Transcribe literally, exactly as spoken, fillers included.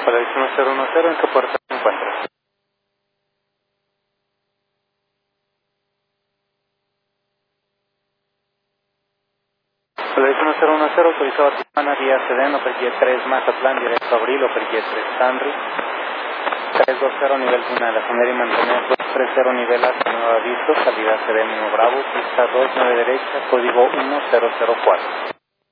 Hola, uno cero uno cero, ¿en qué puerta se encuentra? Hola, uno cero uno cero, autorizado a Tijuana, vía Sedeno, Perguía tres, Mazatlán, directo a Abril, o Perguía tres, Henry. tres dos cero, nivel una de la Genera y mantener dos tres cero, nivel hasta nuevo aviso, salida Sedeno uno Bravo, pista dos, nueve derecha, código uno cero cero cuatro.